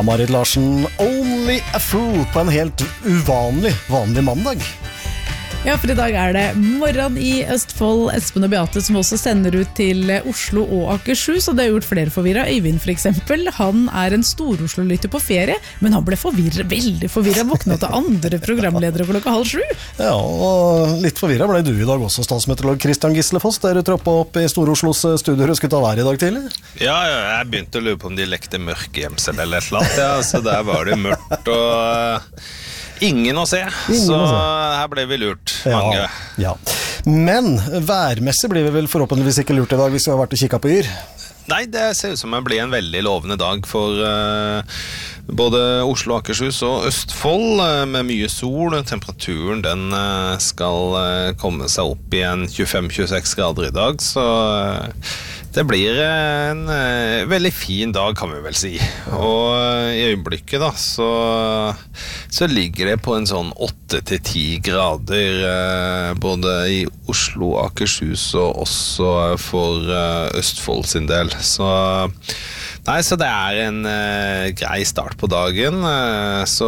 Marit Larsen, Only a Fool på en helt vanlig mandag. Ja, for i dag det morgen i Østfold. Espen og Beate som også sender ut til Oslo og Akershus, og det har gjort flere forvirret. Øyvind for eksempel, han en stor-Oslo-lytter på ferie, men han ble veldig forvirret, våknet til andre programledere klokka 6:30. Ja, og litt forvirret ble du i dag også, statsmeteorolog Christian Gislefoss. Dere troppet opp i Stor-Oslos studier og skulle ta vær i dag tidlig. Ja, jeg begynte å lure på om de lekte mørkgjemsel eller et eller annet, ja, så der var det mørkt og... Ingen å se, så her ble vi lurt, mange. Ja. Men værmessig blir vi vel forhåpentligvis ikke lurt i dag hvis vi har vært og kikket på Yr. Nei, det ser ut som det blir en veldig lovende dag for både Oslo, Akershus og Østfold, med mye sol. Temperaturen den skal komme seg opp i en 25-26 grader i dag, så det blir en veldig fin dag, kan vi vel si. Og i øyeblikket da, så ligger det på en sånn 8-10 grader, både i Oslo, Akershus og også for Østfold sin del. Så det en grei start på dagen, så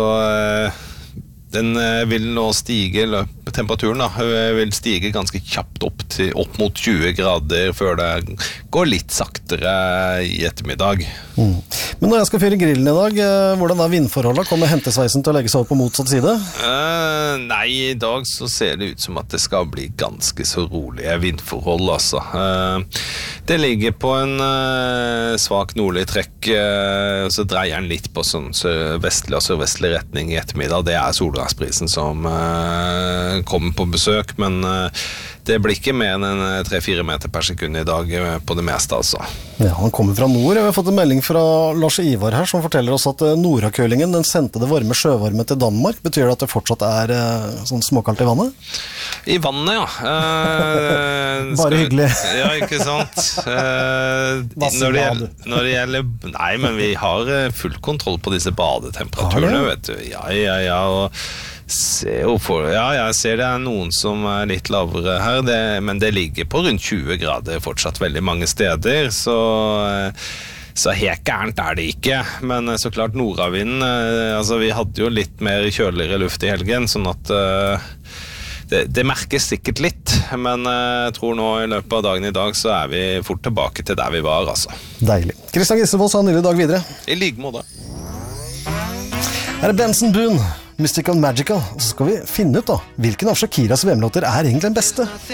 den vil nå stige, temperaturen da, vil stige ganske kjapt opp mot 20 grader før det går litt saktere i ettermiddag. Men når jeg skal fyre grillen i dag, hvordan vindforholdet? Kommer hentesveisen til å legge seg opp på motsatt side? Nei, i dag så ser det ut som at det skal bli ganske så rolige vindforhold, altså. Det ligger på en svak nordlig trekk, så dreier den litt på sånn vestlig og sørvestlig retning i ettermiddag. Det solgangsprisen som kommer på besøk, men det blir ikke mer enn 3-4 meter per sekund i dag på det meste, altså. Ja, han kommer fra nord. Vi har fått en melding fra Lars Ivar her, som forteller oss at Nordakølingen, den sendte det varme sjøvarme til Danmark. Betyr det at det fortsatt sånn småkaldt i vannet? I vannet, ja. Bare hyggelig. Ja, ikke sant. Når det gjelder... Nei, men vi har full kontroll på disse badetemperaturene, vet du. Ja, og... jeg ser det noen som litt lavere her, men det ligger på rundt 20 grader fortsatt veldig mange steder, så helt gærent det ikke. Men så klart nordavinden, altså vi hadde jo litt mer kjøligere luft i helgen, sånn at det merkes sikkert litt, men jeg tror nå i løpet av dagen i dag så vi fort tilbake til der vi var, altså. Deilig. Christian Gislefoss, ha en nydelig dag videre. I like måte. Her Benson Boone, Mystical Magical, og så skal vi finne ut da, hvilken av Shakiras VM-låter egentlig den beste.